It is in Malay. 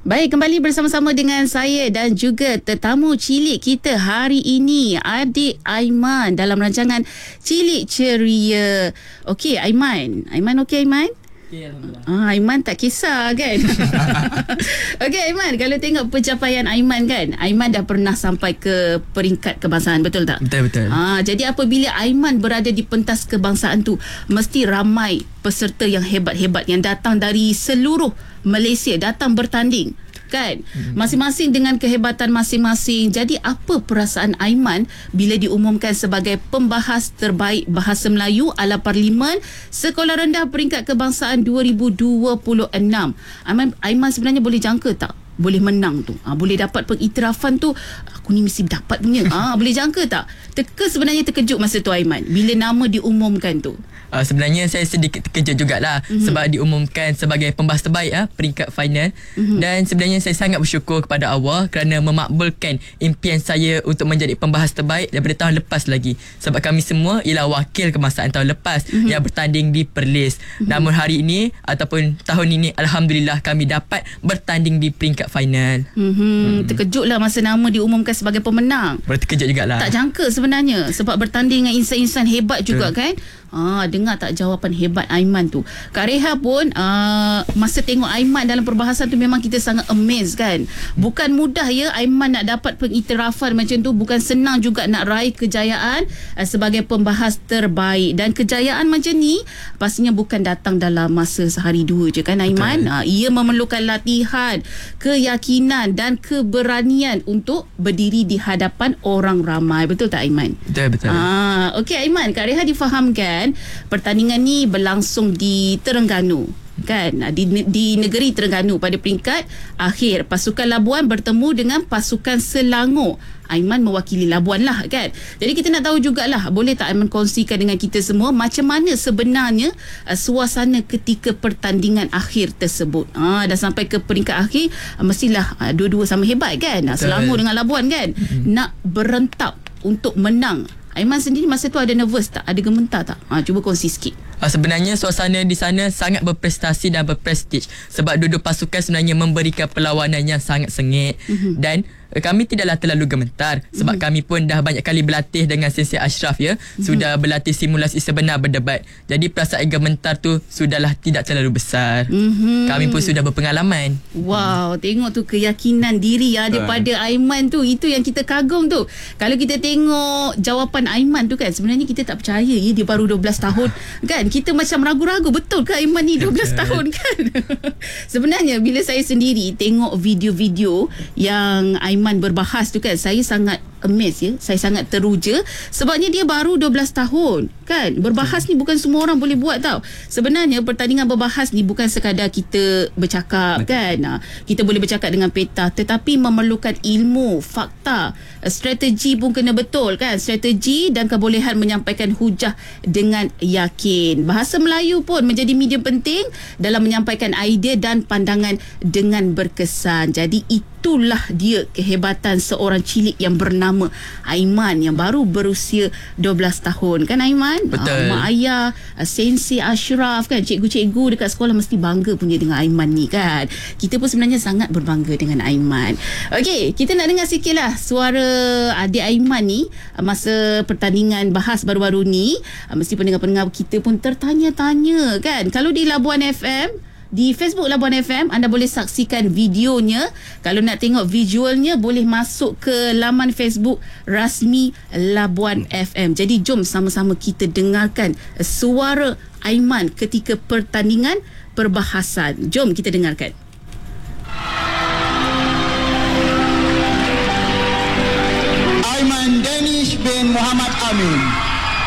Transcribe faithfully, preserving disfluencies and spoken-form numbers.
Baik, kembali bersama-sama dengan saya dan juga tetamu cilik kita hari ini, adik Aiman dalam rancangan Cilik Ceria. Okey, Aiman. Aiman okey, Aiman? Okay, Alhamdulillah. Ah, Aiman tak kisah kan? Okey, Aiman, kalau tengok pencapaian Aiman kan, Aiman dah pernah sampai ke peringkat kebangsaan, betul tak? Betul-betul. Ah, jadi apabila Aiman berada di pentas kebangsaan tu, mesti ramai peserta yang hebat-hebat yang datang dari seluruh Malaysia datang bertanding. Kan, masing-masing dengan kehebatan masing-masing. Jadi apa perasaan Aiman bila diumumkan sebagai pembahas terbaik bahasa Melayu ala Parlimen Sekolah Rendah Peringkat Kebangsaan dua ribu dua puluh enam? Aiman, Aiman sebenarnya boleh jangka tak boleh menang tu? Ha, boleh dapat pengiktirafan tu, aku ni mesti dapat punya. Ha, boleh jangka tak? Teka sebenarnya terkejut masa tu Aiman bila nama diumumkan tu? Uh, sebenarnya saya sedikit terkejut jugalah mm-hmm. sebab diumumkan sebagai pembahas terbaik ah, peringkat final. Mm-hmm. Dan sebenarnya saya sangat bersyukur kepada Allah kerana memakbulkan impian saya untuk menjadi pembahas terbaik daripada tahun lepas lagi. Sebab kami semua ialah wakil kebangsaan tahun lepas mm-hmm. yang bertanding di Perlis. Mm-hmm. Namun hari ini ataupun tahun ini Alhamdulillah kami dapat bertanding di peringkat final. Mm-hmm. Mm-hmm. Terkejutlah masa nama diumumkan sebagai pemenang. Boleh terkejut jugalah. Tak jangka sebenarnya sebab bertanding dengan insan-insan hebat juga. Betul. Kan? Ah, dengar tak jawapan hebat Aiman tu? Kak Reha pun uh, masa tengok Aiman dalam perbahasan tu memang kita sangat amazed kan. Bukan mudah ya Aiman nak dapat pengiktirafan macam tu, bukan senang juga nak raih kejayaan uh, sebagai pembahas terbaik. Dan kejayaan macam ni pastinya bukan datang dalam masa sehari dua je kan Aiman. Uh, ia memerlukan latihan, keyakinan dan keberanian untuk berdiri di hadapan orang ramai. Betul tak Aiman? Betul, betul. Ah, okey Aiman, Kak Reha difahamkan pertandingan ni berlangsung di Terengganu kan, di, di negeri Terengganu. Pada peringkat akhir pasukan Labuan bertemu dengan pasukan Selangor. Aiman mewakili Labuan lah kan. Jadi kita nak tahu jugalah, boleh tak Aiman kongsikan dengan kita semua macam mana sebenarnya uh, suasana ketika pertandingan akhir tersebut? Ah, dah sampai ke peringkat akhir, uh, mestilah uh, dua-dua sama hebat kan. Uh, Selangor dengan Labuan kan, mm-hmm. nak berentap untuk menang. Aiman sendiri masa tu ada nervous tak? Ada gementar tak? Ha, cuba kongsi sikit. Uh, sebenarnya suasana di sana sangat berprestasi dan berprestij sebab dua-dua pasukan sebenarnya memberikan perlawanan yang sangat sengit. Mm-hmm. Dan uh, kami tidaklah terlalu gemetar sebab mm-hmm. kami pun dah banyak kali berlatih dengan Sensei Ashraf ya. Mm-hmm. Sudah berlatih simulasi sebenar berdebat. Jadi perasaan gemetar tu sudahlah tidak terlalu besar. Mm-hmm. Kami pun sudah berpengalaman. Wow, tengok tu keyakinan diri ada pada Aiman tu. Itu yang kita kagum tu. Kalau kita tengok jawapan Aiman tu kan, sebenarnya kita tak percaya ya, dia baru dua belas tahun kan. Kita macam ragu-ragu, betul ke Aiman ni dua belas tahun kan? Sebenarnya bila saya sendiri tengok video-video yang Aiman berbahas tu kan, saya sangat amazed ya. Saya sangat teruja sebabnya dia baru dua belas tahun kan. Berbahas ni bukan semua orang boleh buat tau. Sebenarnya pertandingan berbahas ni bukan sekadar kita bercakap kan. Kita boleh bercakap dengan peta, tetapi memerlukan ilmu, fakta, strategi pun kena betul kan. Strategi dan kebolehan menyampaikan hujah dengan yakin. Bahasa Melayu pun menjadi medium penting dalam menyampaikan idea dan pandangan dengan berkesan. Jadi itulah dia kehebatan seorang cilik yang bernama Aiman yang baru berusia dua belas tahun kan Aiman? Betul. Uh, mak ayah, uh, Sensei Ashraf kan, cikgu-cikgu dekat sekolah mesti bangga punya dengan Aiman ni kan. Kita pun sebenarnya sangat berbangga dengan Aiman. Okey, kita nak dengar sikit lah suara adik Aiman ni uh, masa pertandingan bahas baru-baru ni. Uh, mesti pendengar-pendengar kita pun tertanya-tanya kan. Kalau di Labuan F M, di Facebook Labuan F M, anda boleh saksikan videonya. Kalau nak tengok visualnya, boleh masuk ke laman Facebook rasmi Labuan F M. Jadi jom sama-sama kita dengarkan suara Aiman ketika pertandingan perbahasan. Jom kita dengarkan. Aiman Danish bin Muhammad Amin.